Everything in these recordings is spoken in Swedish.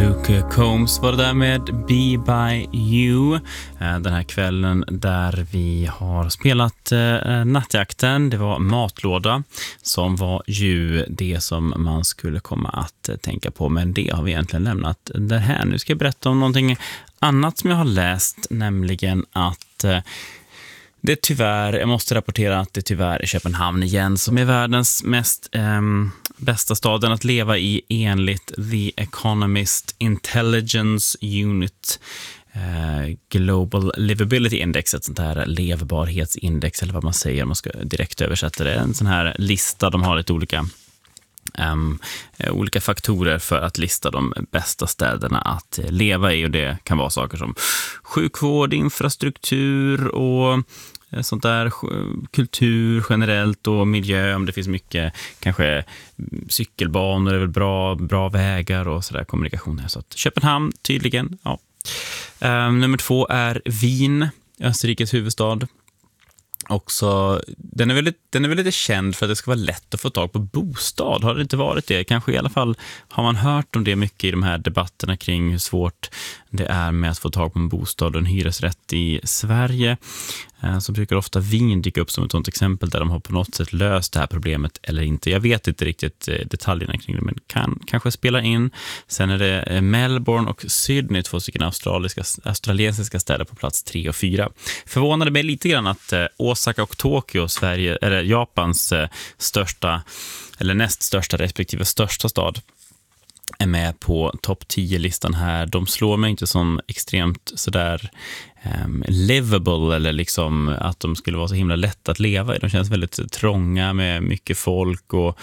Luke Combs var det där med Be By You den här kvällen där vi har spelat Nattjakten. Det var Matlåda som var ju det som man skulle komma att tänka på, men det har vi egentligen lämnat där här. Nu ska jag berätta om någonting annat som jag har läst, nämligen att det tyvärr, jag måste rapportera att det tyvärr är Köpenhamn igen som är världens mest bästa staden att leva i enligt The Economist Intelligence Unit Global Livability Index, ett sånt här levbarhetsindex eller vad man säger om man ska direkt översätta det. En sån här lista, de har lite olika faktorer för att lista de bästa städerna att leva i, och det kan vara saker som sjukvård, infrastruktur och sånt där, kultur generellt och miljö, om det finns mycket, kanske cykelbanor är väl bra vägar och sådär, kommunikationer. Så att Köpenhamn tydligen, ja. Nummer 2 är Wien, Österrikes huvudstad. Också, den är väl lite känd för att det ska vara lätt att få tag på bostad. Har det inte varit det? Kanske i alla fall har man hört om det mycket i de här debatterna kring hur svårt det är med att få tag på en bostad och en hyresrätt i Sverige. Så brukar ofta Wien dyka upp som ett sådant exempel där de har på något sätt löst det här problemet eller inte. Jag vet inte riktigt detaljerna kring det, men kanske spela in. Sen är det Melbourne och Sydney, 2 stycken australiensiska städer på plats 3 och 4. Förvånade mig lite grann att Osaka och Tokyo, Japans största eller näst största respektive största stad, är med på topp 10-listan här. De slår mig inte som extremt sådär livable, eller liksom att de skulle vara så himla lätt att leva i. De känns väldigt trånga med mycket folk och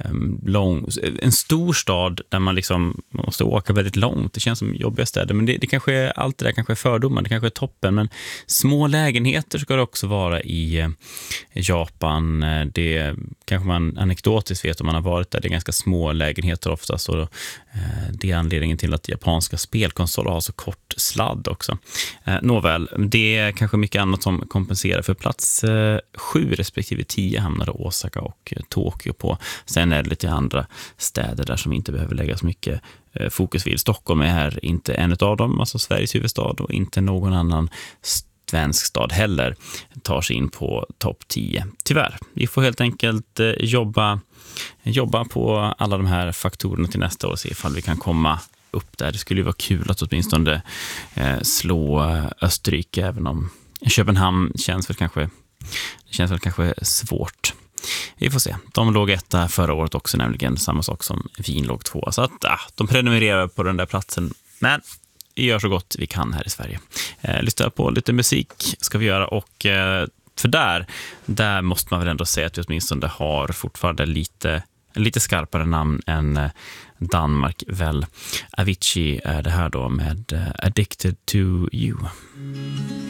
en stor stad där man liksom måste åka väldigt långt. Det känns som jobbiga städer, men det kanske är, allt det där kanske är fördomar, det kanske är toppen, men små lägenheter ska det också vara i Japan. Det kanske man anekdotiskt vet om man har varit där. Det är ganska små lägenheter oftast, och det är anledningen till att japanska spelkonsoler har så kort sladd också. Nåväl, det är kanske mycket annat som kompenserar. För plats 7 respektive 10 hamnade Osaka och Tokyo på. Sen är det lite andra städer där som inte behöver lägga så mycket fokus vid. Stockholm är här inte en av dem, alltså Sveriges huvudstad, och inte någon annan svensk stad heller tar sig in på topp 10. Tyvärr, vi får helt enkelt jobba på alla de här faktorerna till nästa år och se ifall vi kan komma upp där. Det skulle ju vara kul att åtminstone slå Österrike, även om Köpenhamn känns väl kanske svårt. Vi får se. De låg 1 förra året också, nämligen samma sak som Wien låg 2. Så att de prenumererar på den där platsen. Men vi gör så gott vi kan här i Sverige. Lyssna på lite musik ska vi göra, och för där måste man väl ändå säga att vi åtminstone har fortfarande lite skarpare namn än Danmark väl. Avicii är det här då med Addicted to You.